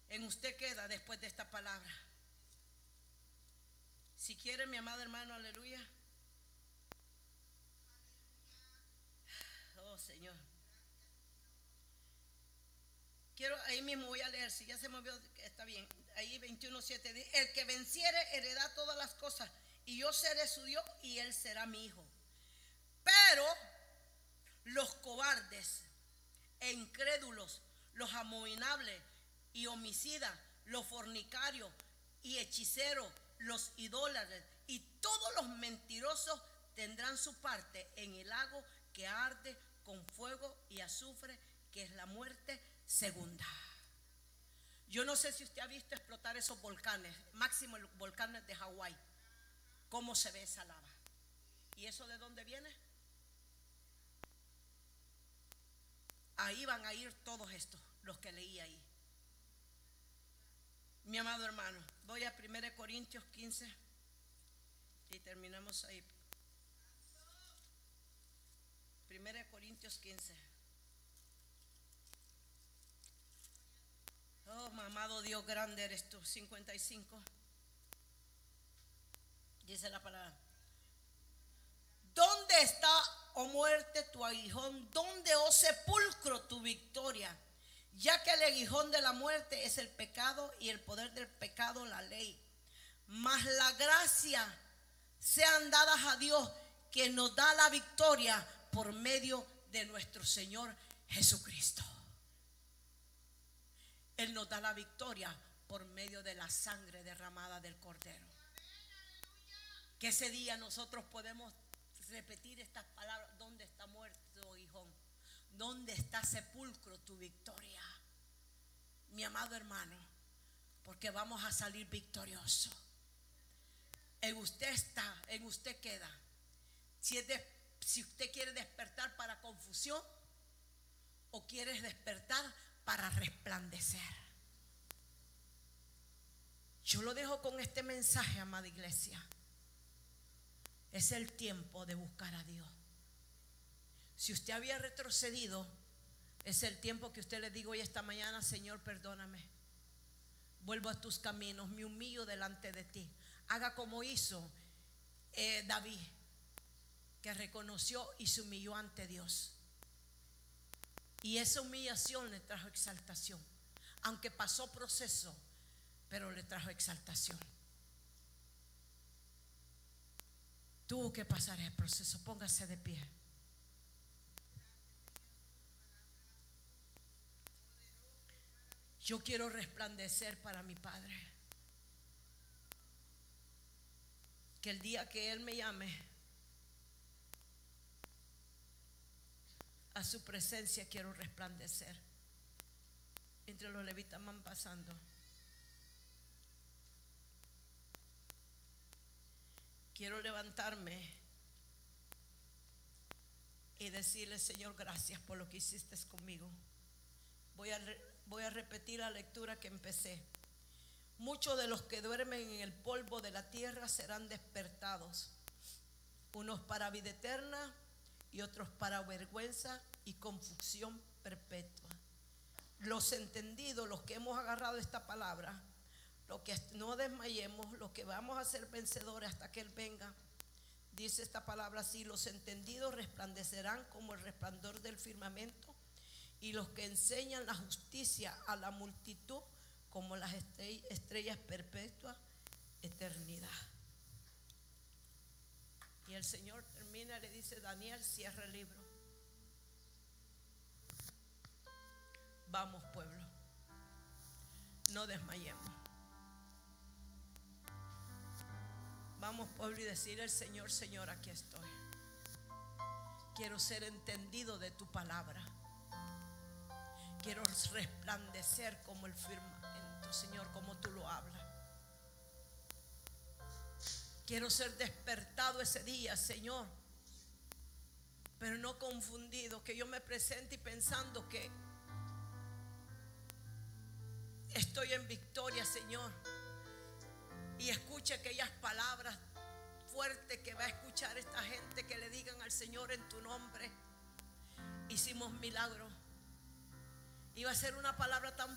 En usted queda después de esta palabra. Si quiere, mi amado hermano, aleluya. Oh, Señor. Quiero, ahí mismo voy a leer, si ya se movió, está bien. Ahí 21:7 dice: el que venciere heredará todas las cosas, y yo seré su Dios, y él será mi hijo. Pero los cobardes e incrédulos, los abominables y homicidas, los fornicarios y hechiceros, los idólatras y todos los mentirosos tendrán su parte en el lago que arde con fuego y azufre, que es la muerte segunda. Yo no sé si usted ha visto explotar esos volcanes, máximo los volcanes de Hawái, cómo se ve esa lava. ¿Y eso de dónde viene? Ahí van a ir todos estos, los que leí ahí. Mi amado hermano, voy a 1 Corintios 15 y terminamos ahí. 1 Corintios 15. Oh, amado Dios, grande eres tú. 55. Dice la palabra: ¿dónde está, oh muerte, tu aguijón? ¿Dónde, oh sepulcro, tu victoria? Ya que el aguijón de la muerte es el pecado, y el poder del pecado la ley. Mas la gracia sean dadas a Dios, que nos da la victoria por medio de nuestro Señor Jesucristo. Él nos da la victoria por medio de la sangre derramada del Cordero. Que ese día nosotros podemos repetir estas palabras: ¿dónde está muerte tu aguijón? ¿Dónde está sepulcro tu victoria? Mi amado hermano, porque vamos a salir victoriosos. En usted está, en usted queda. Si usted quiere despertar para confusión o quiere despertar para resplandecer. Yo lo dejo con este mensaje, amada iglesia. Es el tiempo de buscar a Dios. Si usted había retrocedido, es el tiempo que usted le diga hoy, esta mañana: Señor, perdóname, vuelvo a tus caminos, me humillo delante de ti. Haga como hizo David, que reconoció y se humilló ante Dios, y esa humillación le trajo exaltación. Aunque pasó proceso, pero le trajo exaltación. Tuvo que pasar el proceso. Póngase de pie. Yo quiero resplandecer para mi Padre. Que el día que Él me llame a su presencia, quiero resplandecer. Entre los levitas van pasando. Quiero levantarme y decirle: Señor, gracias por lo que hiciste conmigo. Voy a repetir la lectura que empecé. Muchos de los que duermen en el polvo de la tierra serán despertados, unos para vida eterna y otros para vergüenza y confusión perpetua. Los entendidos, los que hemos agarrado esta palabra, los que no desmayemos, los que vamos a ser vencedores hasta que Él venga. Dice esta palabra así: los entendidos resplandecerán como el resplandor del firmamento, y los que enseñan la justicia a la multitud como las estrellas perpetuas, eternidad. Y el Señor termina y le dice: Daniel, cierra el libro. Vamos, pueblo, no desmayemos. Vamos, pueblo, y decirle al Señor: Señor, aquí estoy. Quiero ser entendido de tu palabra. Quiero resplandecer como el firmamento, Señor, como tú lo hablas. Quiero ser despertado ese día, Señor, pero no confundido, que yo me presente y pensando que estoy en victoria, Señor, y escuche aquellas palabras fuertes que va a escuchar esta gente, que le digan al Señor: en tu nombre hicimos milagros. Iba a ser una palabra tan